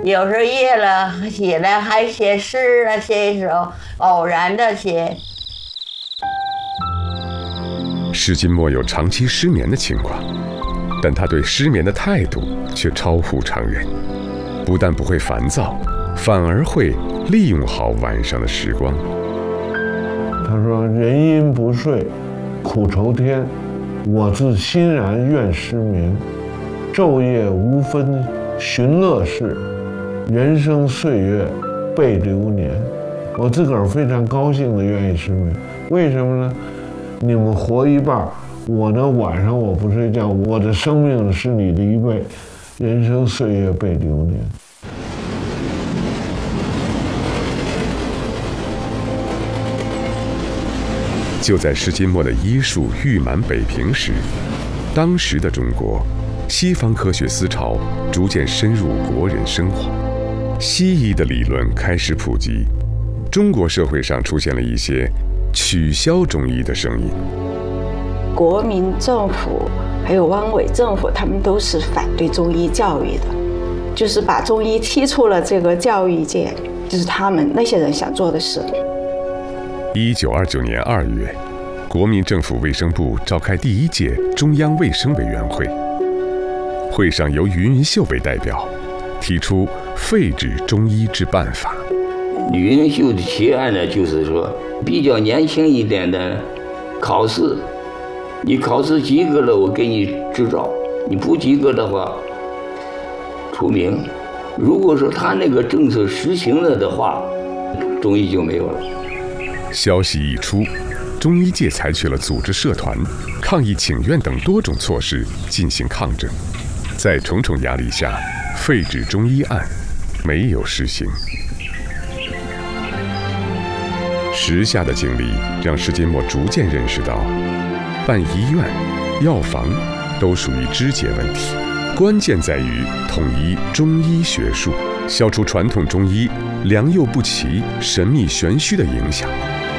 有时候夜了起来还写诗啊，写一首，偶然的写。 施金墨有长期失眠的情况，但他对失眠的态度却超乎常人，不但不会烦躁，反而会利用好晚上的时光。 他说：“人因不睡，苦愁天。我自欣然愿失眠。昼夜无分寻乐事，人生岁月倍流年。”我自个儿非常高兴的愿意失眠，为什么呢？你们活一半，我呢晚上我不睡觉，我的生命是你的1倍，人生岁月倍流年。 就在施金墨的医术誉满北平时，当时的中国，西方科学思潮逐渐深入国人生活，西医的理论开始普及，中国社会上出现了一些取消中医的声音。 国民政府还有汪伪政府，他们都是反对中医教育的，就是把中医踢出了这个教育界，就是他们那些人想做的事。 1929年2月，国民政府卫生部召开第1届中央卫生委员会，会上由云云秀为代表，提出废止中医之办法。 吕云秀的提案呢，就是说比较年轻一点的考试，你考试及格了，我给你执照；你不及格的话，除名。如果说他那个政策实行了的话，中医就没有了。 消息一出，中医界采取了组织社团、抗议请愿等多种措施进行抗争。在重重压力下，废止中医案没有实行。时下的经历让施金墨逐渐认识到，办医院、药房都属于肢解问题，关键在于统一中医学术，消除传统中医良莠不齐、神秘玄虚的影响。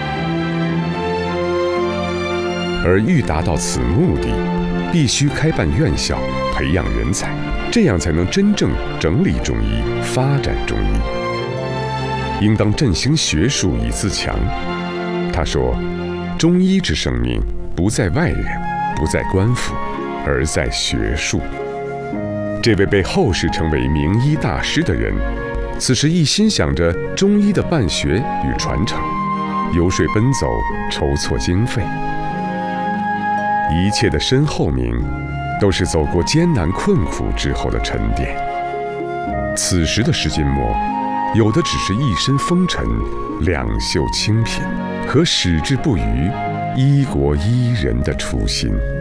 而欲达到此目的，必须开办院校，培养人才，这样才能真正整理中医，发展中医。应当振兴学术以自强。他说：“中医之生命，不在外人，不在官府，而在学术。”这位被后世称为名医大师的人，此时一心想着中医的办学与传承，游说奔走，筹措经费。一切的身后名，都是走过艰难困苦之后的沉淀。此时的施金墨，有的只是一身风尘、两袖清贫和矢志不渝、医国医人的初心。